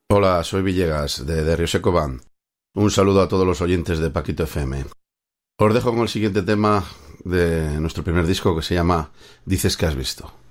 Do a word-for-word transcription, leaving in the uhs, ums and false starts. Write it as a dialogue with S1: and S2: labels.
S1: Hola, soy Villegas, de, de Río Seco Band. Un saludo a todos los oyentes de Paquito F M. Os dejo con el siguiente tema de nuestro primer disco, que se llama Dices que has visto.